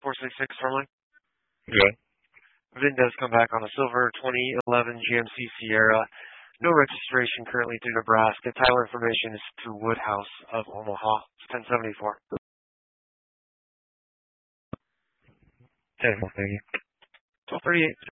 466 Farmline. Good. VIN does come back on a silver 2011 GMC Sierra. No registration currently through Nebraska. Title information is to Woodhouse of Omaha. It's 1074. Okay, well, thank you. 1238.